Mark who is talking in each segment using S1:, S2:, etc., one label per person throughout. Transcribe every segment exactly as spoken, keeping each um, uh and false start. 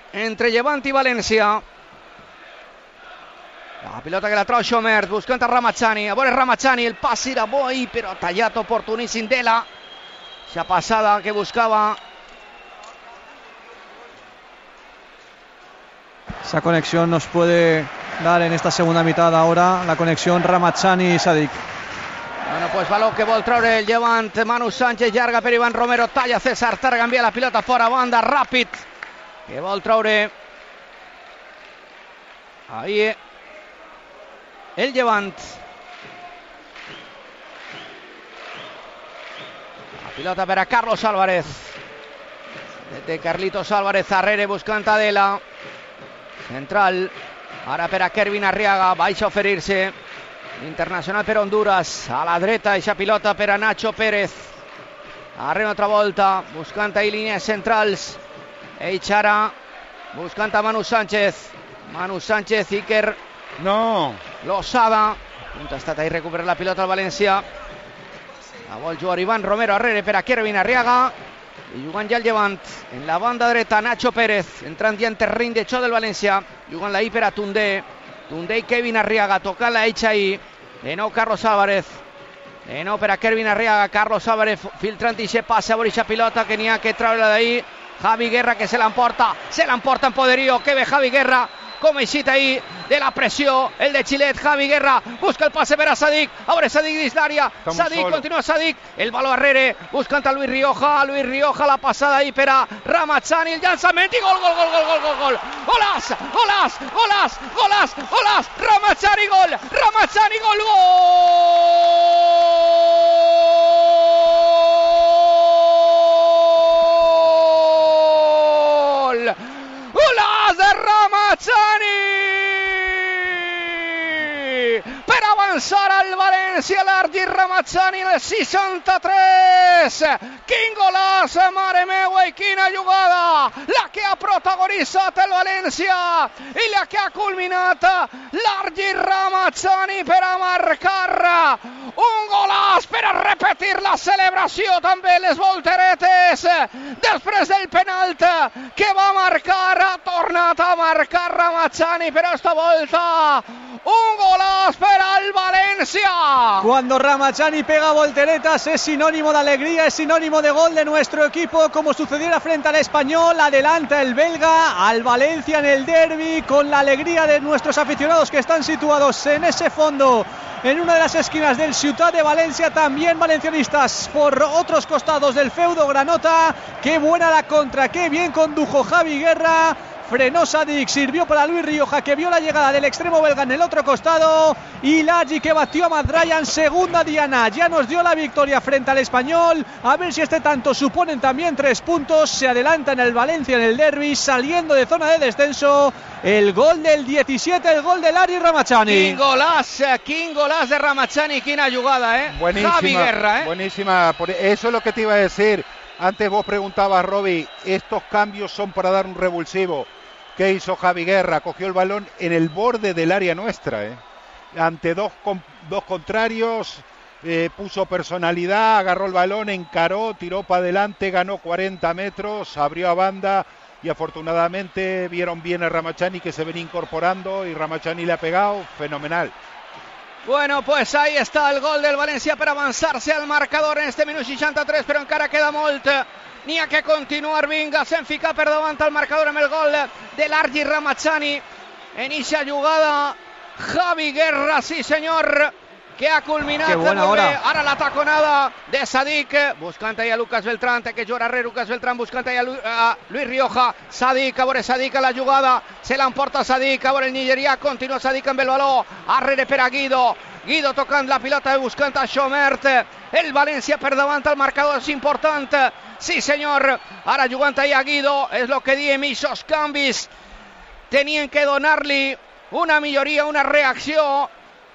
S1: entre Llevant i València. La pilota que la trau Xomert, buscant a Ramazzani. A veure Ramazzani, el pas era bo ahí, però tallat oportuníssim Dela. Esa pasada que buscaba.
S2: Esa conexión nos puede dar en esta segunda mitad ahora, la conexión Ramazzani y Sadik.
S1: Bueno, pues baló que vol treure el Llevant. Manu Sánchez, llarga per Iván Romero, talla César Targa, envia la pilota fora a banda, ràpid, que vol treure ahí el Llevant. La pilota per a Carlos Álvarez, de Carlitos Álvarez, Arrere buscant a Dela, central, ara per a Kervin Arriaga, baixa a oferir-se internacional per Honduras, a la dreta, eixa pilota per a Nacho Pérez, arre una altra volta, buscant ahí línies centrals, Eichara, buscant a Manu Sánchez, Manu Sánchez, Iker,
S3: no,
S1: Losada, punta ha estat ahí recuperar la pilota al València, la vol jugar Iván Romero, arrere per a Kervin Arriaga, i jugant ja el Llevant, en la banda dreta Nacho Pérez, entrant ja en terreny de xoc del València, jugant la I per a Tundé, Tundé i Kevin Arriaga, tocant la Eixa ahí, de nou Carlos Álvarez, de nou per a Kervin Arriaga, Carlos Álvarez filtrant ixe passe, a veure ixa pilota que n'hi ha que treure-la d'ahí, Javi Guerra que se l'emporta, se l'emporta en poderío, que ve Javi Guerra, com eixit ahí de la pressió, el de Xilet, Javi Guerra, busca el passe per a Sadik, a veure Sadik dins l'àrea, Sadik, solo. Continua Sadik, el baló arrere, buscant a Luis Rioja, Luis Rioja, la passada ahí per a Ramazzani, el llançament i gol, gol, gol, gol, gol, gol, gol, golàs, golàs, golàs, golàs, golàs, Ramazzani, gol, Ramazzani, gol, gol! Golaç de Ramazzani per avançar al València, l'Argi Ramazzani el seixanta-tres. Quin golaç, mare meua, i quina jugada, la que ha protagonitzat el València i la que ha culminat l'Argi Ramazzani per a marcar un golaç, per a repetir la celebració, també les volteretes després del penalt que va marcar, ha tornat a marcar Ramazzani, però esta volta un golaç per al Valencia.
S2: Cuando Ramazzani pega volteretas es sinónimo de alegría, es sinónimo de gol de nuestro equipo, como sucediera frente al Español. Adelanta el belga al Valencia en el derbi, con la alegría de nuestros aficionados que están situados en ese fondo, en una de las esquinas del Ciutat de Valencia, también valencianistas por otros costados del feudo granota. Qué buena la contra, qué bien condujo Javi Guerra. Frenó Sadik, sirvió para Luis Rioja, que vio la llegada del extremo belga en el otro costado, y Lagi, que batió a Madrayan. Segunda diana, ya nos dio la victoria frente al Español. A ver si este tanto suponen también tres puntos. Se adelanta en el Valencia en el derbi, saliendo de zona de descenso. El gol del diecisiete, el gol de Larry Ramazzani.
S1: Quin golàs, quin golàs de Ramazzani, quina jugada, eh.
S3: Buenísima,
S1: Javi Guerra, eh.
S3: Buenísima, eso es lo que te iba a decir. Antes vos preguntabas, Robbie, estos cambios son para dar un revulsivo. ¿Qué hizo Javi Guerra? Cogió el balón en el borde del área nuestra, ¿eh? Ante dos, con, dos contrarios, eh, puso personalidad, agarró el balón, encaró, tiró para adelante, ganó cuarenta metros, abrió a banda y afortunadamente vieron bien a Ramazzani, que se venía incorporando, y Ramazzani le ha pegado, fenomenal.
S1: Bueno, pues ahí está el gol del València per avançar-se al marcador en este minut seixanta-tres, però encara queda molt. N'hi ha que continuar, vinga, se'n fica per davant al marcador amb el gol de l'Argi Ramazzani. En eixa jugada, Javi Guerra, sí senyor, que ha culminat molt bé. Ara la taconada de Sadik, buscant ahí a Lucas Beltrán, que juga arrere Lucas Beltrán, buscant ahí a, Lu a Luis Rioja. Sadik, a veure Sadik a la jugada, se l'emporta Sadik, a veure el nigerià, continua Sadik amb el baló, arrere per a Guido, Guido tocant la pilota i buscant a Xomert. El València per davant al marcador és important, sí senyor. Ara jugant ahí a Guido, és el que diem, eixos canvis tenien que donar-li una milloria, una reacció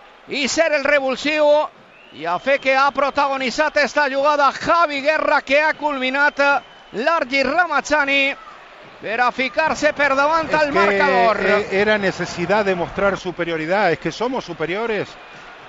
S1: i ser el revulsiu, i a fer que ha protagonitzat esta jugada Javi Guerra, que ha culminat l'Argi Ramazzani per a ficar-se per davant al marcador.
S3: Era necesidad de mostrar superioridad, es que somos superiores.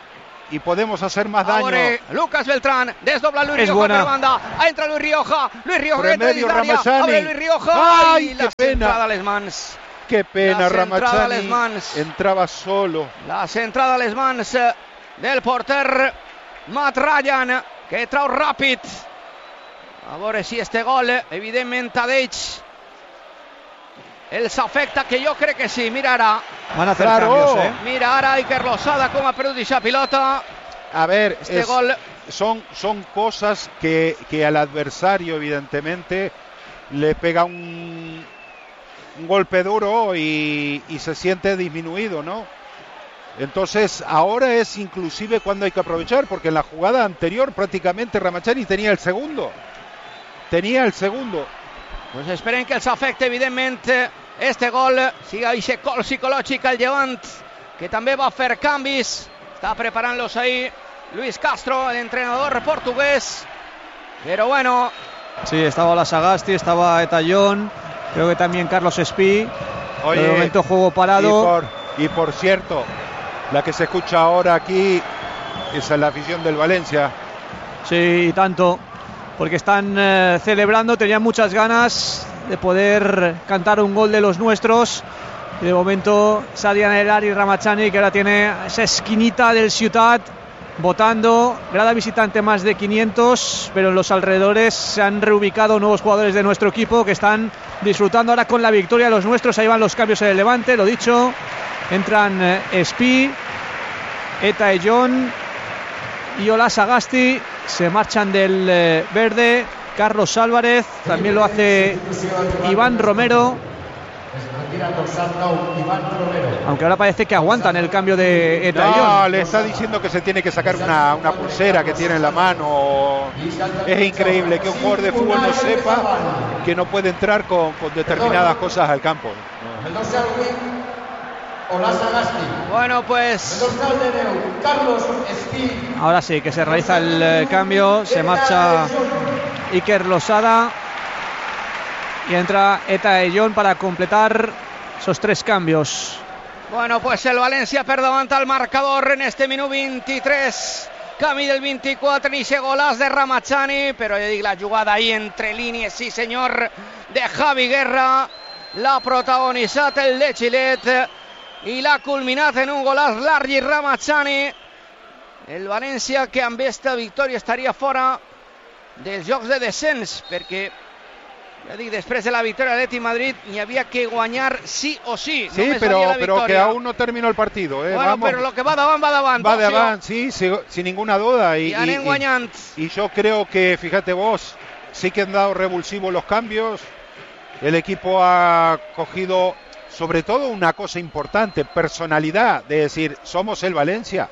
S3: y podemos hacer más daño.
S1: Ahora Lucas Beltrán, desdobla Luis
S2: Es
S1: Rioja,
S2: buena.
S1: pero banda, entra Luis Rioja, Luis Rioja
S3: Por el
S1: entra
S3: medio,
S1: en área,
S3: Ramazani.
S1: abre Luis Rioja,
S3: ¡Ay,
S1: y
S3: qué
S1: la
S3: pena!
S1: centrada a les mans.
S3: Qué pena,
S1: La centrada
S3: Ramazani
S1: les mans.
S3: entraba solo.
S1: La centrada a les mans eh, del porter Matt Ryan, que trau ràpid. A veure si este gol, evidentment, a d'ells els afecta, que jo crec que sí. Mira ara,
S2: Van a hacer
S3: Claro.
S2: cambios, ¿eh?
S1: mira ara Iker Losada com ha perdut aquesta pilota.
S3: A ver,
S1: Este
S3: es-
S1: gol,
S3: son, son cosas que, que al adversario, evidentemente, le pega un, un golpe duro y, y se siente disminuido, ¿no? Entonces, ahora es inclusive cuando hay que aprovechar, porque en la jugada anterior prácticamente Ramazani tenía el segundo. Tenía el segundo.
S1: pues esperen que els afecte, evidentment, este gol. Siga aquest gol psicològic al Llevant, que també va fer canvis. Està preparant-los ahí Luis Castro, el entrenador portugués. Pero bueno,
S2: Sí, estaba la Sagasti, estaba Etayón, creo que también Carlos Espí.
S3: Oye,
S2: de momento juego
S3: y
S2: parado.
S3: por, y por cierto, la que se escucha ahora aquí es la afición del Valencia.
S2: Sí, y tanto, porque están eh, celebrando, tenían muchas ganas de poder cantar un gol de los nuestros. Y de momento Sadian Elari Ramazani, que ahora tiene esa esquinita del Ciutat, votando. Grada visitante más de quinientos, pero en los alrededores se han reubicado nuevos jugadores de nuestro equipo que están disfrutando ahora con la victoria de los nuestros. Ahí van los cambios en el Levante, lo dicho. Entran eh, Espí, Eta Ellón y Ola Sagasti. Se marchan del eh, verde. Carlos Álvarez, también lo hace Iván Romero. Aunque ahora parece que aguantan el cambio de Eta
S3: No,
S2: Ellón.
S3: le está diciendo que se tiene que sacar una, una pulsera que tiene en la mano. Es increíble que un jugador de fútbol no sepa que no puede entrar con, con determinadas cosas al campo.
S1: bueno, pues
S2: Ahora sí que se realiza el eh, cambio. Se marcha Iker Losada y entra Eta Ellón para completar esos tres cambios.
S1: Bueno, pues el València per davant al marcador en este minut vint-i-tres. Camí del vint-i-quatre, ni ese golàs de Ramazani, però ja dic, la jugada ahí entre línies, sí senyor, de Javi Guerra. L'ha protagonitzat el de Gilet i l'ha culminat en un golàs Largi Ramazani. El València, que amb esta victòria estaria fora dels jocs de descens, perquè ja dic, després de la victòria de l'Atlètic Madrid n'hi havia que guanyar sí o sí.
S3: Sí,
S1: Només
S3: pero,
S1: valia la
S3: pero que
S1: victòria.
S3: aún no terminó el partido. Eh.
S1: Bueno,
S3: Vamos,
S1: pero lo que va davant, va davant.
S3: va de
S1: Opció.
S3: avance, sí, sí, sin ninguna duda. Y,
S1: I anem
S3: y- y-
S1: guanyant.
S3: y yo creo que, fíjate vos, sí que han dado revulsivos los cambios. El equipo ha cogido, sobre todo, una cosa importante, personalidad, de decir, somos el Valencia.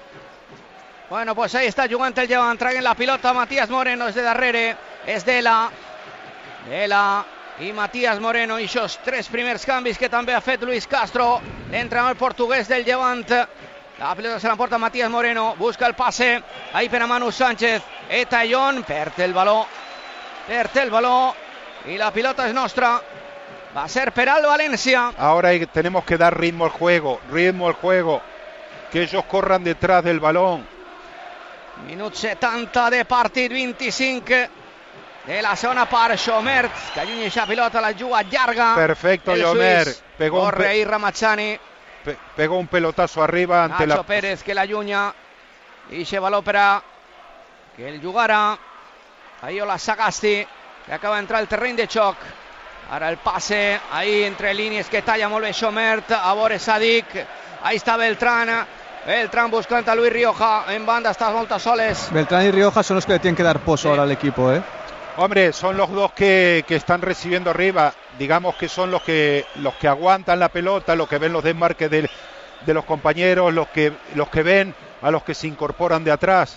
S1: Bueno, pues ahí está jugant el Llevant, traient la pilota Matías Moreno és de darrere, és d'Ela, Ela i Matías Moreno, i aquests tres primers canvis que també ha fet Luis Castro, l'entrenador portuguès del Llevant. La pilota se l'emporta Matías Moreno, busca el passe, ahí per a Manu Sánchez, Eta Ellón, perd el baló, perd el baló, i la pilota és nostra. Va a ser per al València.
S3: Ahora hay- tenemos que dar ritmo al juego, ritmo al juego, que ellos corran detrás del balón.
S1: Minut setanta de partit, vint-i-cinc de la segona part. Xomert, que allunya aquesta pilota, la juga llarga.
S3: Perfecto,
S1: el
S3: Llomer.
S1: suís.
S3: Pegó un,
S1: Corre
S3: pe-
S1: ahí Ramazani.
S3: pe- pegó un pelotazo arriba ante
S1: Nacho
S3: la...
S1: Pérez, que l'allunya. I se valor per a que el jugara. Ahí Ola Sagasti, que acaba d'entrar al terreny de xoc. Ara el passe, ahí entre línies, que talla molt bé Xomert. A veure Sadik. Ahí està Beltrán. Beltrán buscant a Luis Rioja. En banda està molt a soles.
S2: Beltrán y Rioja son los que le tienen que dar pozo
S1: Sí.
S2: ahora al equipo, ¿eh?
S3: Hombre, son los dos que, que están recibiendo arriba. Digamos que son los que los que aguantan la pelota, los que ven los desmarques de, de los compañeros, los que los que ven a los que se incorporan de atrás.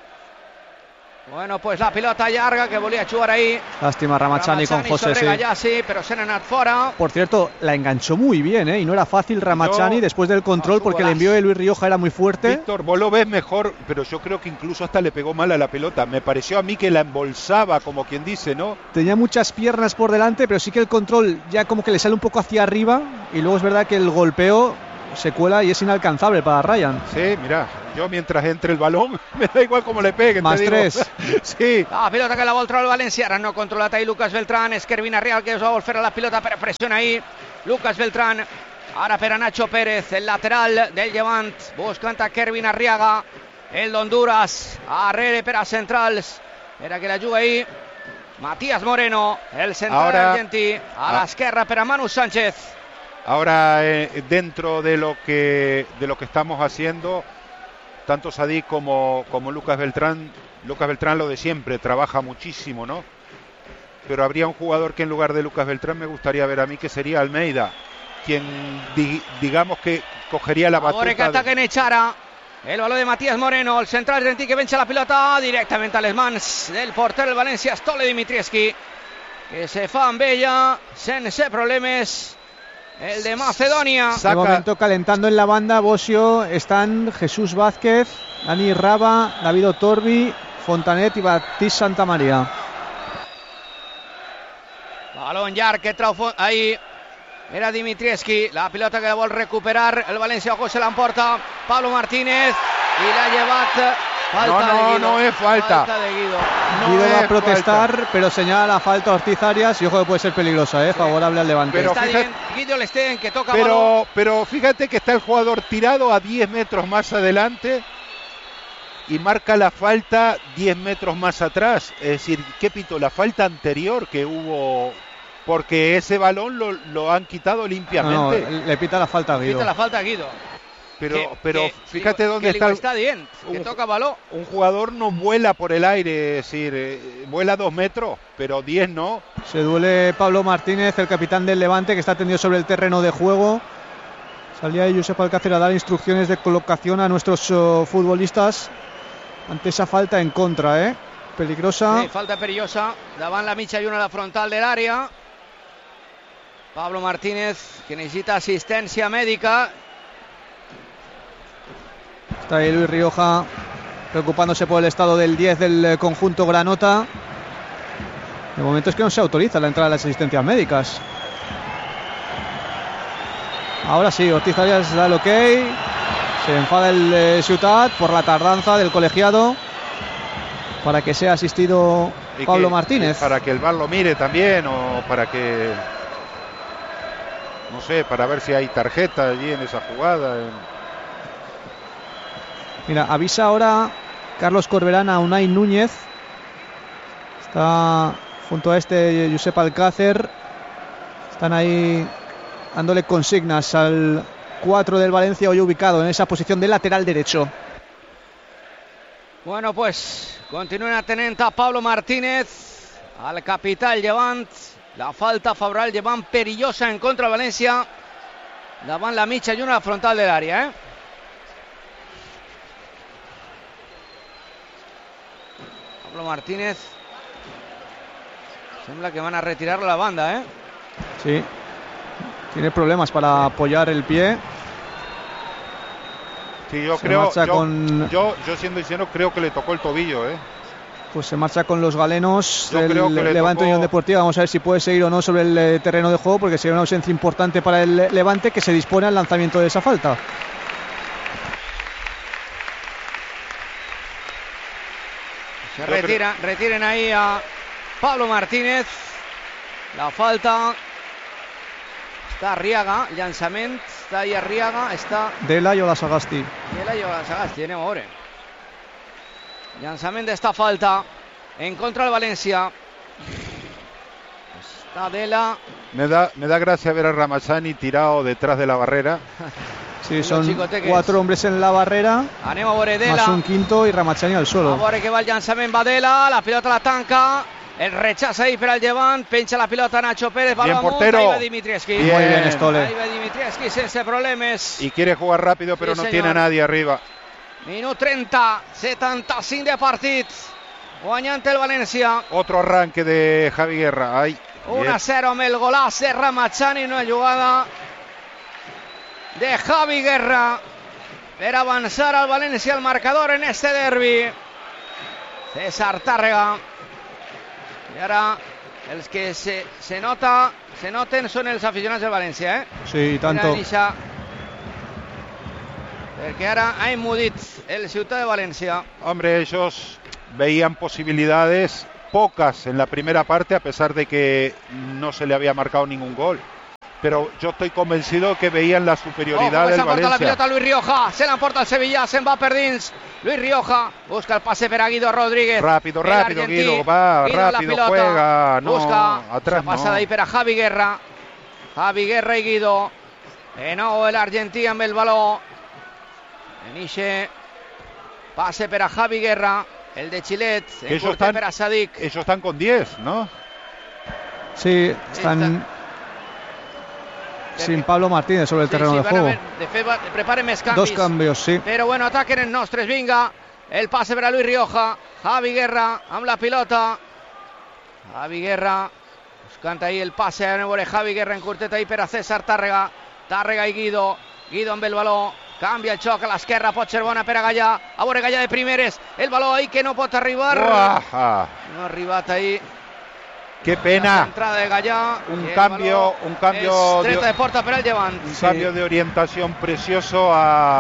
S1: Bueno, pues la pilota llarga que volia jugar ahí.
S2: Lástima Ramazani con José,
S1: sobre
S2: sí.
S1: Gallassi, però se n'ha anat fora.
S2: Por cierto, la enganchó muy bien, ¿eh? Y no era fácil Ramazani
S3: Yo-
S2: después del control,
S1: su
S2: porque el
S1: golazo.
S2: envío de Luis Rioja era muy fuerte.
S3: Víctor, vos lo ves mejor, pero yo creo que incluso hasta le pegó mal a la pelota. Me pareció a mí que la embolsaba, como quien dice, ¿no?
S2: Tenía muchas piernas por delante, pero sí que el control ya como que le sale un poco hacia arriba. Y luego es verdad que el golpeo se cuela y es inalcanzable para Ryan.
S3: Sí, mira, yo mientras entre el balón me da igual cómo le peguen.
S2: Más tres.
S3: Sí.
S1: La pilota que la vol trobar el València, ara no controla ahí Lucas Beltrán, és Kervin Arriaga que es va vol fer a la pilota, però pressiona ahí Lucas Beltrán, ara per a Nacho Pérez, el lateral del Llevant, buscant a Kervin Arriaga, el d'Honduras, arrere per a centrals, era que la juga ahí Matías Moreno, el central
S3: ahora,
S1: argentí, a la esquerra per a Manu Sánchez.
S3: Ahora eh, dentro de lo que de lo que estamos haciendo, tanto Sadik como, como Lucas Beltrán, Lucas Beltrán lo de siempre, trabaja muchísimo, ¿no? Pero habría un jugador que en lugar de Lucas Beltrán me gustaría ver a mí, que sería Almeida, quien di, digamos que cogería la batuta.
S1: Ahora que ataca en Echara, el balón de Matías Moreno, el central argentí que vence la pilota directamente a les mans del porter del València, Stole Dimitrievski, que se fa amb ella sense problemes. El de Macedonia.
S2: De momento calentando en la banda, Bosio, están Jesús Vázquez, Dani Raba, David Otorbi, Fontanet y Baptiste Santamaría.
S1: Balón llarg que trau ahí. Era Dimitrievski, la pilota que la vol recuperar el València, ojo, se l'emporta Pablo Martínez y la ha llevat. Falta
S3: no, no,
S1: de Guido.
S3: no es falta.
S1: Falta de Guido.
S2: No Guido va a protestar,
S3: falta.
S2: Pero señala la falta a Ortiz Arias y ojo que puede ser peligrosa, ¿eh? Favorable al Levante.
S1: Pero está fíjate, bien, Guido Lestén que toca
S3: pero,
S1: balón.
S3: Pero fíjate que está el jugador tirado a diez metros más adelante y marca la falta diez metros más atrás. Es decir, ¿qué pito? La falta anterior que hubo, porque ese balón lo, lo han quitado limpiamente.
S2: No, no, le pita la falta a Guido.
S1: Le pita la falta a Guido.
S3: Pero,
S1: que,
S3: pero
S1: que,
S3: fíjate
S1: digo,
S3: dónde
S1: que
S3: está.
S1: Está bien, que
S3: un,
S1: toca balón.
S3: Un jugador no vuela por el aire, es decir, eh, vuela dos metros, pero diez no.
S2: Se duele Pablo Martínez, el capitán del Levante, que está tendido sobre el terreno de juego. Salía ahí Josep Alcácer a dar instrucciones de colocación a nuestros uh, futbolistas ante esa falta en contra, ¿eh? Peligrosa.
S1: Sí, falta perillosa. Davant la mitja lluna a la frontal del área. Pablo Martínez, que necesita asistencia médica.
S2: Está ahí Luis Rioja preocupándose por el estado del diez del conjunto granota. De momento es que no se autoriza la entrada de las asistencias médicas. Ahora sí, Ortiz Arias da el ok. Se enfada el eh, Ciutat por la tardanza del colegiado para que sea asistido
S3: y
S2: Pablo
S3: que,
S2: Martínez.
S3: Para que el V A R lo mire también, o para que, no sé, para ver si hay tarjeta allí en esa jugada. En...
S2: Mira, avisa ahora Carlos Corberán a Unai Núñez. Está junto a este Josep Alcácer. Están ahí dándole consignas al cuatro del Valencia, hoy ubicado en esa posición de lateral derecho.
S1: Bueno, pues continúen atenent a Pablo Martínez, al capital Llevant. La falta favorable Llevant perillosa en contra del València. Davant la mitja lluna a la frontal del área, ¿eh? Pablo Martínez. Sembla que van a retirar la banda, ¿eh?
S2: Sí. Tiene problemas para apoyar el pie.
S3: Sí, yo
S2: se
S3: creo, yo,
S2: con...
S3: yo, yo siendo sincero, creo que le tocó el tobillo, ¿eh?
S2: Pues se marcha con los galenos
S3: yo
S2: del
S3: creo que
S2: Levante
S3: tocó...
S2: Unión Deportiva. Vamos a ver si puede seguir o no sobre el eh, terreno de juego, porque sería una ausencia importante para el Levante, que se dispone al lanzamiento de esa falta.
S1: Se retira, creo... retiren ahí a Pablo Martínez. La falta. Està Arriaga, llançament, està ahí Arriaga, està...
S2: Dela i Olasagasti.
S1: Dela i Olasagasti, anem a veure. Llançament d'esta falta en contra del València. Está Dela.
S3: Me da, me da gracia ver a Ramazani tirado detrás de la barrera.
S2: Sí, son cuatro hombres en la barrera.
S1: Anem a veure Dela.
S2: Más un quinto y Ramazani al suelo.
S1: A veure que va el llançament, va Dela, la pilota la tanca. El rechaza ahí para el Llevant, pencha la pilota Nacho Pérez,
S3: bien portero.
S1: Ahí va Dimitrievski.
S2: Bien. Muy bien, Stole.
S1: Ahí va Dimitrievski sense problemes.
S3: Y quiere jugar rápido, pero sí, no señor. Tiene a nadie arriba.
S1: Minut trenta, setanta-cinc de partit. Guanyant el València.
S3: Otro arranque de Javi Guerra. Ay,
S1: uno a cero amb el golaç de Ramazani, una jugada de Javi Guerra per avançar al València al marcador en este derbi. César Tàrrega. I ara els que se, se nota se noten són els aficionats del València, eh?
S2: Sí, tanto.
S1: Esa Perquè ara ha emmudit el Ciutat de València.
S3: Hombre, ellos veían posibilidades pocas en la primera parte, a pesar de que no se le había marcado ningún gol. Pero yo estoy convencido que veían la superioridad
S1: oh,
S3: del Valencia.
S1: La pilota Luis Rioja, se l'emporta el Sevilla, se'n va per dins. Luis Rioja busca el pase per a Guido Rodríguez.
S3: Rápido, rápido, argentí. Guido, va, Guido rápido, pilota, juega. No,
S1: busca,
S3: atrás
S1: pasa
S3: no.
S1: d'ahí per a Javi Guerra. Javi Guerra i Guido. De nou l'argentí amb el baló. En ixe pase per a Javi Guerra. El de Chilet,
S3: ellos están,
S1: per a Sadik.
S3: Ellos están con diez, ¿no?
S2: Sí, están sin Pablo Martínez sobre el
S1: sí,
S2: terreno
S1: sí,
S2: de juego.
S1: Ver, de fet, preparen més canvis.
S2: Dos cambios, sí.
S1: Però bueno, ataquen els nostres, vinga. El passe per a Luis Rioja. Javi Guerra amb la pilota. Javi Guerra buscant ahí el passe. A veure Javi Guerra en curtet ahí per a César Tàrrega. Tàrrega i Guido. Guido amb el baló. Canvia el xoc a l'esquerra, pot ser bona per a Gallà. A veure Gallà de primeres. El baló ahí que no pot arribar.
S3: Uaja.
S1: No ha arribat ahí.
S3: Qué pena.
S1: La entrada de Gallà.
S3: Un cambio, un cambio
S1: de, de porta per al Llevant.
S3: Un sí. cambio de orientación precioso a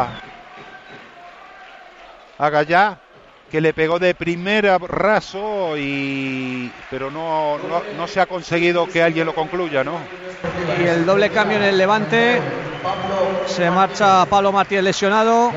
S3: a Gallà, que le pegó de primera raso y pero no, no no se ha conseguido que alguien lo concluya, ¿no?
S2: Y el doble cambio en el Levante. Se marcha Pablo Martínez lesionado.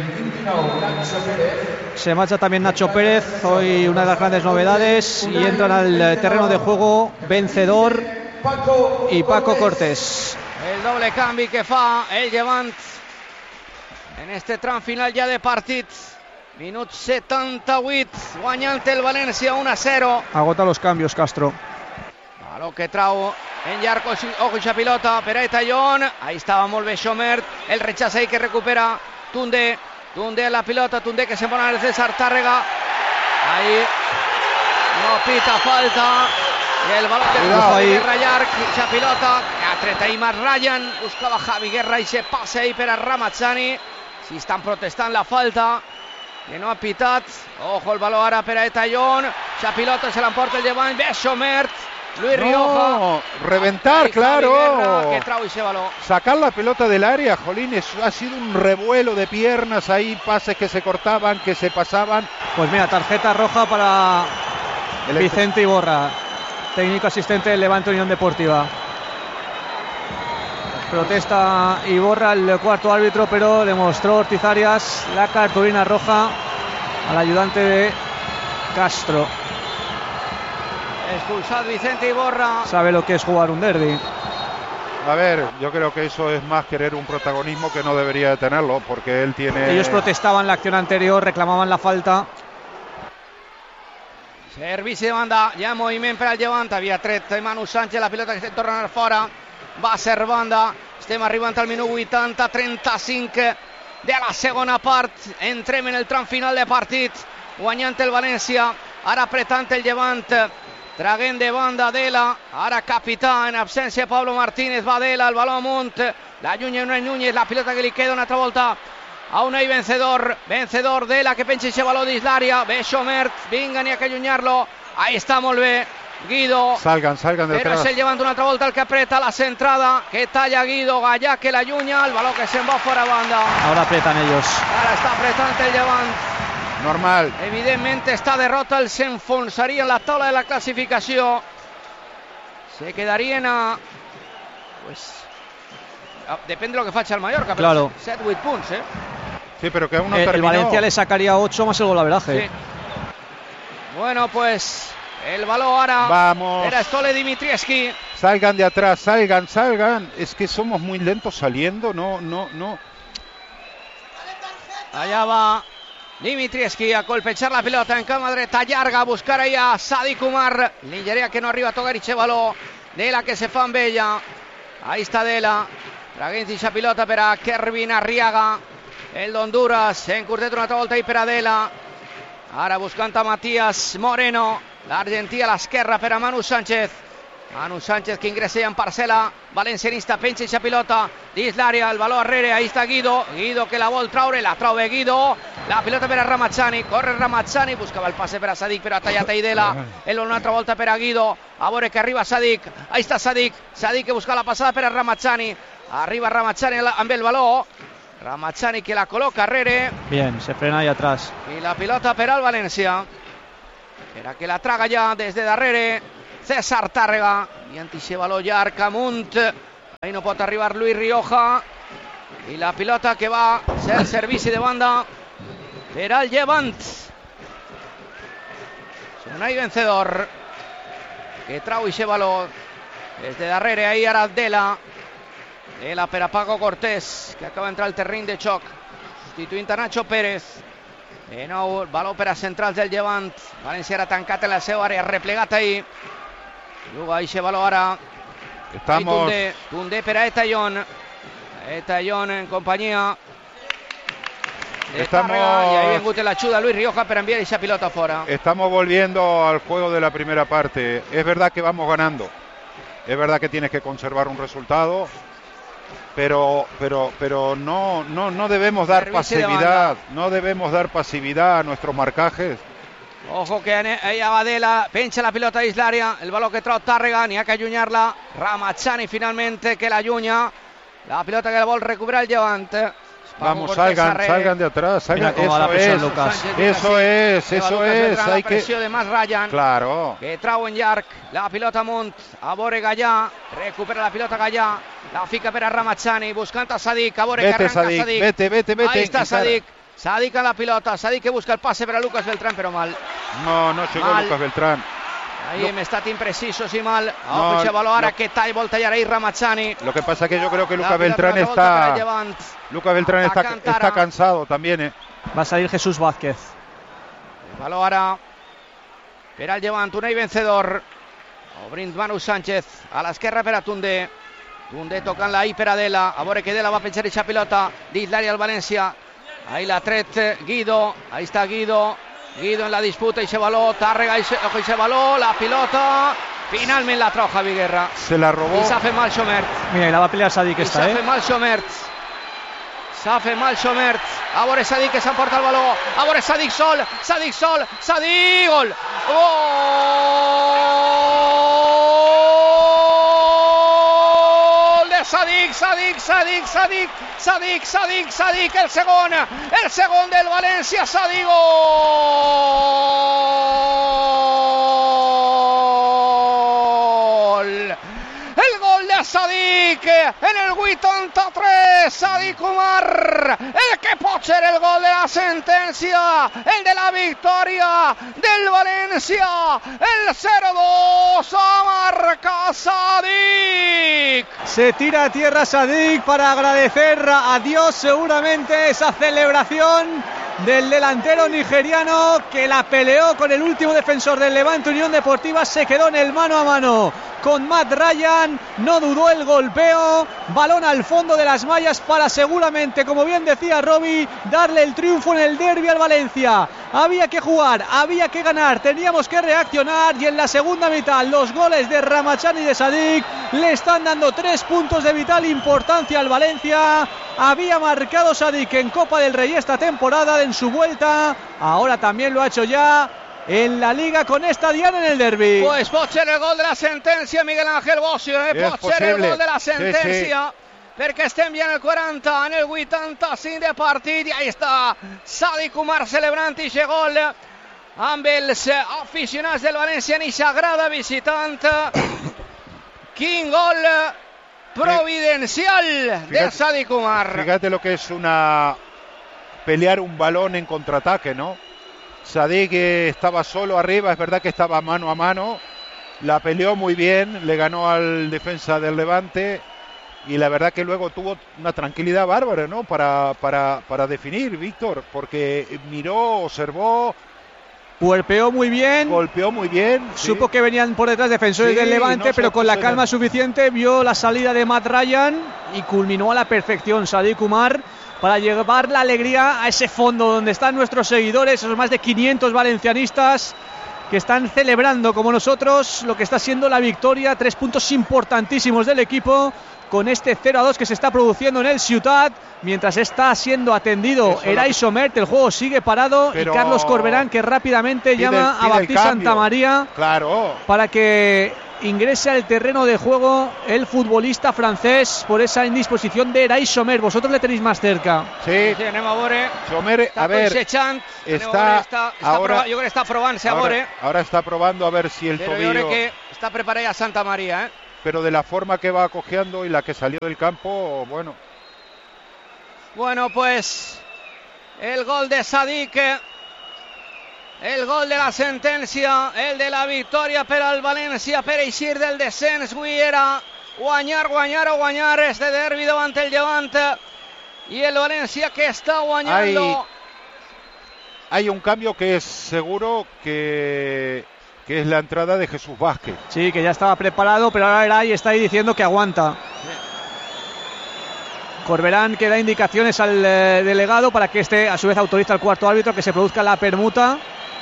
S2: Se marcha también Nacho Pérez, hoy una de las grandes novedades. Y entran al terreno de juego Vencedor y Paco Cortés.
S1: El doble canvi que fa el Llevant en este tram final ja de partit. Minut setanta-vuit, guanyant el València un a zero.
S2: Agota los cambios, Castro.
S1: Baló que trau en llarg, ojo ixa pilota per a Etallón. Ahí estava molt bé Schomert. El rechaç ahí que recupera Tundé. Tundé la pilota, Tundé que se'n va anar César Tàrrega. Ahí no pita falta. I el baló que trau Javi Guerra llarg, ixa pilota. Ha tret ahí Marc Ryan. Buscava Javi Guerra i se passe ahí per a Ramazzani. Si estan protestant la falta. Que no ha pitat. Ojo el baló ara per a Etallón. Ixa pilota se l'emporta el Llevant. Ve Schomert. Luis
S3: no,
S1: Rioja.
S3: Reventar,
S1: ahí
S3: claro.
S1: Guerra, que trau ese balón.
S3: Sacar la pelota del área, Jolín, eso ha sido un revuelo de piernas ahí, pases que se cortaban, que se pasaban.
S2: Pues mira, tarjeta roja para el Vicente Iborra, técnico asistente del Levante Unión Deportiva. Protesta Iborra, el cuarto árbitro, pero demostró Ortiz Arias la cartulina roja al ayudante de Castro.
S1: Expulsado Vicente Iborra.
S2: Sabe lo que es jugar un derbi.
S3: A ver, yo creo que eso es más querer un protagonismo que no debería de tenerlo, porque él tiene...
S2: Ellos protestaban la acción anterior, reclamaban la falta.
S1: Servici de banda, ja moviment per al Llevant. Havia tret Manu Sánchez, la pilota que se torna a anar fora. Va a ser banda. Estem arribant al minut vuitanta trenta-cinc de la segona part. Entrem en el tram final de partit. Guanyant el València. Ara apretant el Llevant. Traguent de banda Dela, ara capità, en absència Pablo Martínez, va Dela, el baló amunt, la llunya Unai Núñez, la pilota que li queda una altra volta a Unai Vencedor, Vencedor Dela que penja aquest baló dins l'àrea, ve Schomert, vinga, n'hi ha que allunyar-lo, ahí està molt bé, Guido,
S3: salgan, salgan del
S1: però
S3: tras.
S1: és el Llevant una altra volta el que apreta la centrada, que talla Guido, Gallà que l'allunya, el baló que se'n va fora banda.
S2: Ahora apretan ellos.
S1: Ara està apretant el Llevant.
S3: Normal.
S1: Evidentment esta derrota el s'enfonsaria en la taula de la clasificació. Se quedarien a... Pues... a... Depèn de lo que faci el Mallorca.
S2: Claro.
S1: set vuit punts, eh?
S3: Sí, pero que aún no
S2: eh,
S3: terminó.
S2: El Valencia le sacaría ocho más el golaveraje.
S1: Sí. Bueno, pues... El balón ahora.
S3: Vamos.
S1: Era Stole Dimitrievski.
S3: Salgan de atrás, salgan, salgan. Es que somos muy lentos saliendo. No, no, no.
S1: Allá va... Dimitrievski a colpechar la pelota en cama dreta llarga, a buscar ahí a Sadik Umar. Lingeria que no arriba a tocar i baló. Dela que se fa amb ella. Ahí está Dela. Traguent ixa pilota per a Kervin Arriaga. El d'Honduras. En curtet una altra volta ahí per a Dela. Ara buscant a Matías Moreno. L'Argentí a l'esquerra per a Manu Sánchez. Manu Sánchez que ingressa en parcel·la valencianista, penja ixa pilota dins l'àrea, el baló arrere, ahí està Guido Guido que la vol traure, la trau Guido, la pilota per a Ramazzani, corre Ramazzani, buscava el passe per a Sadik, però ha tallat Aidela, el una altra volta per a Guido, a veure que arriba Sadik, ahí està Sadik, Sadik que busca la passada per a Ramazzani, arriba Ramazzani amb el baló, Ramachani que la coloca Rere.
S2: Bien, se frena ahí atrás.
S1: Y la pilota per al Valencia. Era que la traga ya desde darrere César Tàrrega. I anticipalo ja Arcamunt. Ahí no pot arribar Luis Rioja. I la pilota que va a ser servici de banda per al Llevant. Unai vencedor que trau ixe valor desde darrere. Ahí ara Dela. Dela per a Paco Cortés, que acaba d'entrar al terreny de xoc, substituint a Nacho Pérez. De nou, valor per a centrals del Llevant. València ara tancat en la seva àrea, replegat ahí. Juga ixe valor ara.
S3: Estamos...
S1: Tundé, Tundé per a Etallón. Etallón en companyia de
S3: Estamos...
S1: Tàrrega, y ahí vengut la ayuda Luis Rioja para enviar esa pilota fuera.
S3: Estamos volviendo al juego de la primera parte. Es verdad que vamos ganando. Es verdad que tienes que conservar un resultado, pero pero pero no no no debemos dar
S1: Servicio
S3: pasividad, no debemos dar pasividad a nuestros marcajes.
S1: Ojo que ahí Abadela pencha la pilota dins l'àrea, el balón que trau Tàrrega, n'hi ha que allunyar-la. Ramachani finalmente que l'allunya. La pilota que la vol recuperar el Llevant.
S3: Vamos, salgan, salgan de atrás, salgan. Eso es,
S2: Lucas.
S3: eso es, eso es.
S1: Hay que... de más Ryan.
S3: Claro.
S1: Que trau en llarg, la pilota amunt, a vore Gallà, recupera la pilota Gallà, la fica per a Ramachani, buscant a Sadik, a vore que arranca
S3: Sadik,
S1: Sadik.
S3: Vete, vete, vete.
S1: Ahí está Sadik, Sadik a la pilota, Sadik que busca el pase per a Lucas Beltrán, però mal.
S3: No, no llegó mal. Lucas Beltrán.
S1: Ahí hem estat imprecisos i mal. Ojo, no, baló ara no. Que tall vol tallar ahí Ramachani.
S3: Lo que pasa es que yo creo que Lucas Beltrán está Lucas Beltrán está, está cansado también, eh.
S2: Va a salir Jesús Vázquez.
S1: El baló ara per al Llevant, Unai vencedor. Obrint Manu Sánchez a l'esquerra per a Tundé. Tundé tocant la I per a Dela. A veure que Dela va penjar eixa pilota dins l'àrea del València. Ahí la tret Guido. Ahí está Guido. Guido en la disputa, ese balón, Tàrrega, ese, ese balón, la pilota, finalmente la trau Javi Guerra.
S3: Se la robó.
S1: Y se hace mal Xomert.
S2: Mira, y la va a pelear Sadik esta,
S1: se
S2: eh.
S1: hace mal Xomert. Se hace mal Xomert. A veure Sadik que s'emporta el balón. A veure Sadik sol, Sadik sol, Sadik, gol. Gol de Sadik, Sadik, Sadik, Sadik, Sadik, Sadik, Sadik, el segon, el segon del València, Sadik, gol. El gol de Sadik en el vuitanta-tres, Sadik Umar, el que pot ser el gol de la sentencia, el de la victoria del Valencia, el cero dos, marca Sadik.
S2: Se tira a tierra Sadik para agradecer a Dios seguramente esa celebración del delantero nigeriano que la peleó con el último defensor del Levante Unión Deportiva, se quedó en el mano a mano con Matt Ryan, no dudó el golpeo, balón al fondo de las mallas para seguramente, como bien decía Robbie, darle el triunfo en el derbi al Valencia. Había que jugar, había que ganar, teníamos que reaccionar y en la segunda mitad los goles de Ramachani y de Sadik le están dando tres puntos de vital importancia al Valencia. Había marcado Sadik en Copa del Rey esta temporada en su vuelta, ahora también lo ha hecho ya en la Liga con esta diana en el derbi.
S1: Pues pot ser el gol de la sentencia, Miguel Ángel Bocio, eh? pot ser el gol de la sentencia, sí, sí. Perquè estem ja en el quaranta, en el vuitanta-cinc de partit, i ahí està Sadik Umar celebrant aquest gol amb els aficionats del València en aquesta grada visitant. Quin gol providencial fíjate, de Sadik Umar.
S3: Fíjate lo que es una pelear un balón en contraataque, ¿no? Sadik estaba solo arriba, es verdad que estaba mano a mano, la peleó muy bien, le ganó al defensa del Levante y la verdad que luego tuvo una tranquilidad bárbara, ¿no? Para, para, para definir, Víctor, porque miró, observó,
S2: golpeó muy bien,
S3: golpeó muy bien,
S2: supo
S3: sí.
S2: que venían por detrás defensores sí, del Levante, no pero con la calma suficiente vio la salida de Matt Ryan y culminó a la perfección Sadik Umar para llevar la alegría a ese fondo donde están nuestros seguidores, esos más de quinientos valencianistas que están celebrando como nosotros lo que está siendo la victoria, tres puntos importantísimos del equipo con este cero a dos que se está produciendo en el Ciutat, mientras está siendo atendido Eray Somert, el juego sigue parado y Carlos Corberán que rápidamente pide, llama pide a Baptiste Santamaría
S3: claro.
S2: para que ingrese al terreno de juego el futbolista francés por esa indisposición de Eray Sommer. Vosotros le tenéis más cerca.
S3: Sí,
S1: sí, anem a veure.
S3: Sommer, a ver,
S1: Sechant,
S3: está,
S1: està, està
S3: ahora,
S1: prova, jo crec que està provant-se a veure.
S3: Ahora está probando a ver si el
S1: Pero
S3: tobillo...
S1: yo creo que está preparada ya Santa María, ¿eh?
S3: Pero de la forma que va cojeando y la que salió del campo, bueno.
S1: Bueno, pues el gol de Sadik, el gol de la sentencia, el de la victòria per al València per eixir del descens. Avui era guanyar, guanyar o guanyar este derbi davant el Llevant y el València que está guanyando.
S3: Hay, hay un cambio que es seguro que... que es la entrada de Jesús Vázquez.
S2: Sí, que ya estaba preparado, pero ahora Eray está ahí diciendo que aguanta. Sí. Corberán que da indicaciones al eh, delegado para que este a su vez autoriza al cuarto árbitro que se produzca la permuta.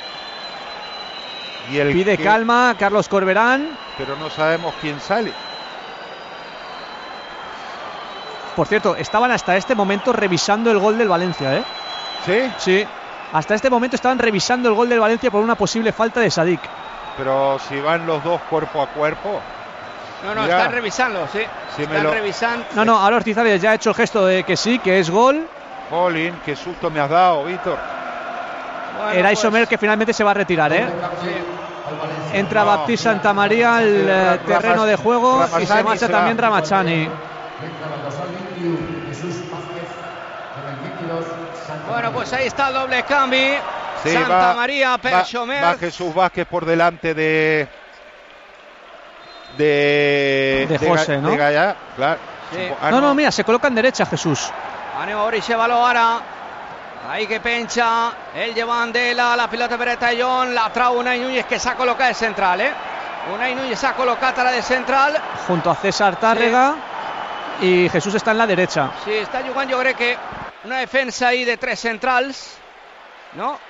S3: Y el
S2: Pide
S3: que...
S2: calma Carlos Corberán.
S3: Pero no sabemos quién sale.
S2: Por cierto, estaban hasta este momento revisando el gol del Valencia, ¿eh?
S3: ¿Sí?
S2: Sí. Hasta este momento estaban revisando el gol del Valencia por una posible falta de Sadik.
S3: Pero si van los dos cuerpo a cuerpo.
S1: No, no, Mirá. están revisando, sí.
S3: Si
S1: están
S3: lo...
S1: revisando.
S2: No, no, ahora Ortizábal ya ha hecho el gesto de que sí, que es gol.
S3: Jolín, qué susto me has dado, Víctor.
S2: Bueno, Eray pues... Sommer que finalmente se va a retirar, ¿eh? Sí. Entra no. Baptiste Santamaría al sí, terreno Ramas, de juego Ramazani y se marcha se también Ramazani.
S1: Bueno, pues ahí está el doble cambio.
S3: Sí,
S1: Santa
S3: va,
S1: María,
S3: va, va Jesús Vázquez por delante de de,
S2: de José,
S3: de,
S2: ¿no?
S3: De Gallá, claro.
S2: Sí. Ah, no, no, mira, se coloca en derecha Jesús.
S1: Anem a veure aquest baló ara. Ahí que pencha el Llevant de la, la pilota per a Tallón, la trau Unai Núñez que s'ha col·locat de central, eh? Unai Núñez s'ha col·locat ara de central.
S2: Junto a César Tárrega sí. Y Jesús está en la derecha.
S1: Sí, està jugant jo crec que una defensa ahí de tres centrals, ¿no?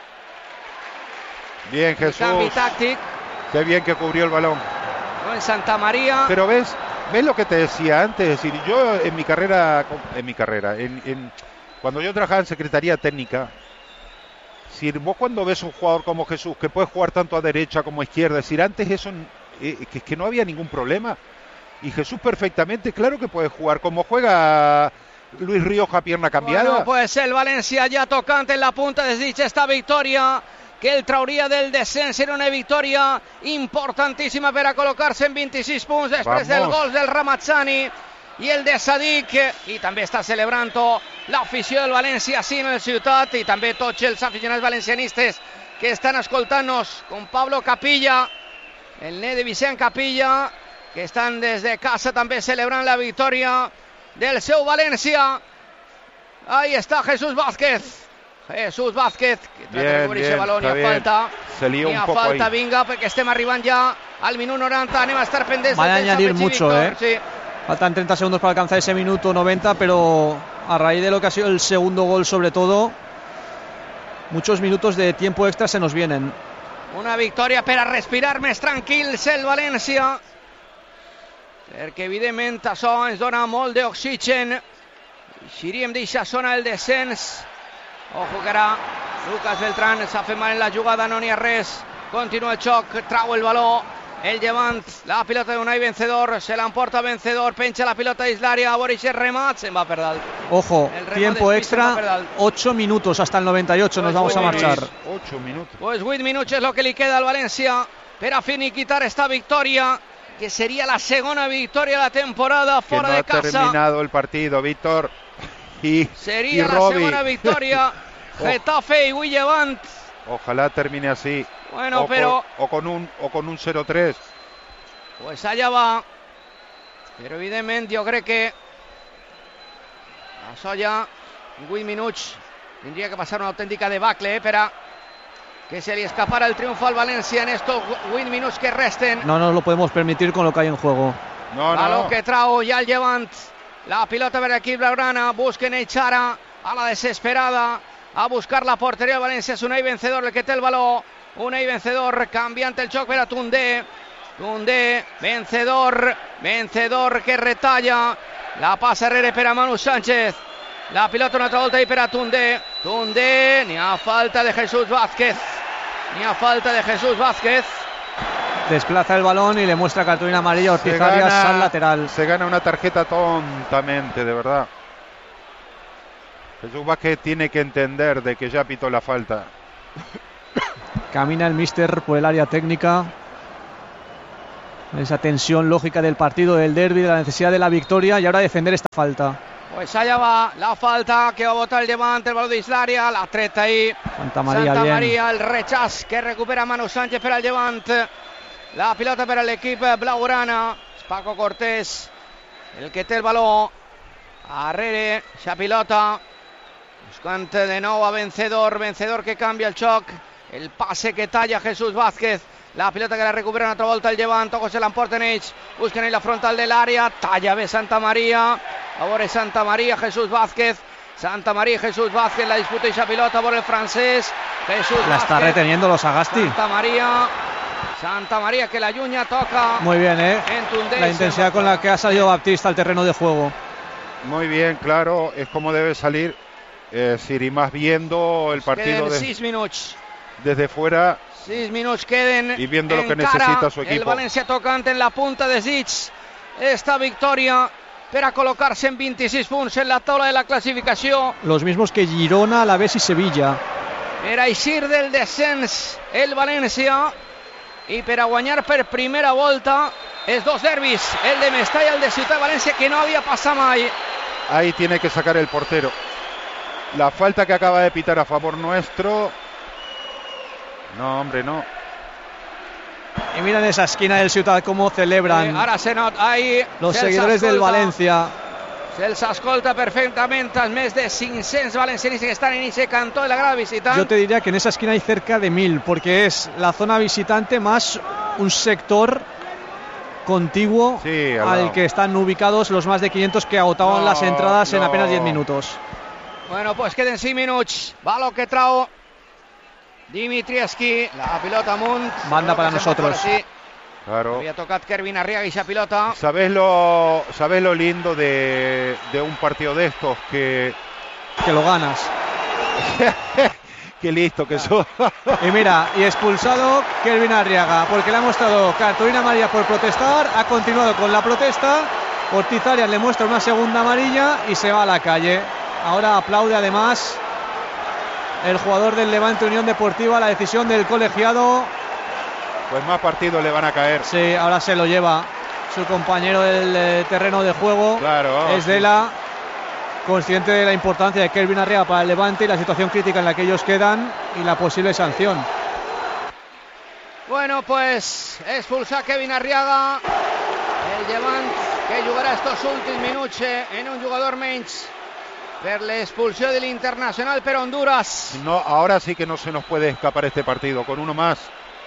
S3: Bien, Jesús.
S1: Cambio táctico.
S3: Qué bien que cubrió el balón.
S1: No, en Santa María.
S3: Pero ves, ves lo que te decía antes, es decir, yo en mi carrera, en mi carrera, en, en, cuando yo trabajaba en Secretaría Técnica, si vos cuando ves un jugador como Jesús, que puede jugar tanto a derecha como a izquierda, es decir, antes eso, eh, que, que no había ningún problema. Y Jesús perfectamente, claro que puede jugar, como juega Luis Ríos a pierna cambiada.
S1: Bueno, pues el Valencia ya tocante en la punta desdicha esta victoria que el trauria del descens. Era una victòria importantíssima per a col·locar-se en vint-i-sis punts després Vamos. del gol del Ramazani i el de Sadik, i també està celebrant l'afició del València sí en el ciutat i també tots els aficionats valencianistes que estan escoltant-nos, com Pablo Capilla, el net de Vicent Capilla, que estan des de casa també celebrant la victòria del seu València. Ahí está Jesús Vázquez. Jesús Vázquez, que trata bien, de cobrir ese balón, ni a falta, ni a falta, ahí. Vinga, perquè estem arribant ja al minut noranta, anem a estar pendents.
S2: Van a añadir mucho,
S1: Víctor,
S2: eh.
S1: Sí.
S2: Faltan treinta segundos para alcanzar ese minuto noventa, pero a raíz de lo que ha sido el segundo gol sobre todo, muchos minutos de tiempo extra se nos vienen.
S1: Una victòria per a respirar més tranquils el València, perquè evidentment això ens dona molt d'oxigen. Eixiríem d'eixa zona del descens. Ojo que ara Lucas Beltrán s'ha fet mal en la jugada, no n'hi ha res. Continua el xoc, trau el baló el Llevant, la pilota de Unai Vencedor, se l'emporta Vencedor, penja la pilota dins l'àrea, a veure si remat, se'n va per dalt.
S2: Ojo, tiempo extra, ocho minutos hasta el noventa y ocho, pues nos vamos a marchar.
S3: ocho minutos.
S1: Pues ocho minutos es lo que le queda al Valencia per a finiquitar esta victòria, que sería la segunda victoria de la temporada
S3: que
S1: fora
S3: no
S1: de casa.
S3: Ha terminado el partido, Víctor. Y,
S1: sería
S3: y
S1: la
S3: Robbie.
S1: segunda victoria. Getafe y Will Llevant.
S3: Ojalá termine así.
S1: Bueno,
S3: o
S1: pero
S3: con, o con un o con un cero tres.
S1: Pues allá va. Pero evidentemente yo creo que això ja en vuit minuts tendría que pasar una auténtica debacle, eh, para que se le escapara el triunfo al Valencia en estos vuit minuts que resten.
S2: No nos lo podemos permitir con lo que hay en juego.
S3: No, no.
S1: A lo que trau ya el Llevant. La pilota per aquí blaugrana, busquen Eichara a la desesperada a buscar la portería de Valencia. És Unai Vencedor el que té el baló. Unai Vencedor canviant el xoc per a Tundé. Tundé, Vencedor, Vencedor que retalla. La passa Herrera per a Manu Sánchez. La pilota una altra volta i per a Tundé. Tundé, n'hi ha falta de Jesús Vázquez. N'hi ha falta de Jesús Vázquez.
S2: desplaza el balón y le muestra cartulina amarilla a Ortiz Arias al lateral.
S3: Se gana una tarjeta tontamente, de verdad. Jesús Vázquez tiene que entender de que ya pitó la falta.
S2: Camina el míster por el área técnica. Esa tensión lógica del partido, del derbi, de la necesidad de la victoria y ahora defender esta falta.
S1: Pues allá va la falta que va a botar el Levante, el balón de Islaria, la treta ahí.
S2: Santa María,
S1: Santa
S2: bien.
S1: María, el rechaz que recupera Manu Sánchez para el Levante. La pilota para el equipo blaugrana. Paco Cortés, el que té el balón. Arrere, esa pilota. Buscante de nuevo a Vencedor, Vencedor que cambia el choc. El pase que talla Jesús Vázquez. La pilota que la recupera en otra volta el Levante. José Lamportenich. Buscan ahí la frontal del área. Talla de Santa María. Ahora es Santa María, Jesús Vázquez. Santa María y Jesús Vázquez. La disputa esa pilota por el francés. Jesús
S2: La
S1: Vázquez.
S2: está reteniendo los Sagasti.
S1: Santa María. Santa María que la Yuña toca.
S2: Muy bien, ¿eh?
S1: En Tundés,
S2: la intensidad con la que ha salido Baptista al terreno de juego.
S3: Muy bien, claro. Es como debe salir. Eh, Siri más viendo el partido de,
S1: seis minutos.
S3: desde fuera.
S1: seis minutos queden
S3: y viendo lo que
S1: cara.
S3: necesita su equipo.
S1: El Valencia tocante en la punta de Zitz. Esta victoria para colocarse en veintiséis puntos en la tabla de la clasificación.
S2: Los mismos que Girona, Alavés y Sevilla.
S1: Era Isir del descens el Valencia. Y para guanyar per primera volta es dos derbis, el de Mestalla y el de Ciutat de Valencia, que no había pasado mai.
S3: Ahí tiene que sacar el portero. La falta que acaba de pitar a favor nuestro. No, hombre, no.
S2: Y miren esa esquina del Ciutat cómo celebran.
S1: Eh, ahora se nota ahí
S2: los seguidores del Valencia.
S1: Se'ls escolta perfectamente els més de cinc-cents valencianistes que están en ese cantó de la grada visitante.
S2: Yo te diría que en esa esquina hay cerca de mil, porque es la zona visitante más un sector contiguo
S3: sí, al,
S2: al que están ubicados los más de quinientos que agotaban no, las entradas no. en apenas diez minutos.
S1: Bueno, pues queden cinc minuts. Va lo que trau Dimitrievski, la pilota amunt.
S2: Banda para nosotros.
S3: Claro.
S1: Había tocado Kervin Arriaga y esa pilota.
S3: ¿Sabes lo, sabes lo lindo de, de un partido de estos? Que,
S2: que lo ganas.
S3: Qué listo que sos.
S2: Y mira, y expulsado Kervin Arriaga, porque le ha mostrado cartulina amarilla por protestar. Ha continuado con la protesta. Ortiz Arias le muestra una segunda amarilla y se va a la calle. Ahora aplaude además el jugador del Levante Unión Deportiva la decisión del colegiado.
S3: Pues más partidos le van a caer.
S2: Sí, ahora se lo lleva su compañero del eh, terreno de juego.
S3: Claro.
S2: Es de la consciente de la importancia de Kervin Arriaga para el Levante y la situación crítica en la que ellos quedan y la posible sanción.
S1: Bueno, pues expulsa a Kevin Arriaga. El Levante que jugará estos últimos minutos en un jugador menys per l'expulsió del Internacional per Honduras.
S3: No, ahora sí que no se nos puede escapar este partido con uno más.